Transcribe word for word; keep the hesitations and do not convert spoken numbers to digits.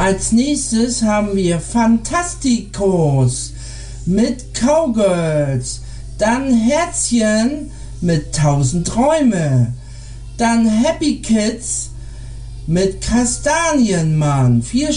Als nächstes haben wir Fantasticos mit Cowgirls, dann Herzchen mit tausend Träume, dann Happy Kids mit Kastanienmann. Viel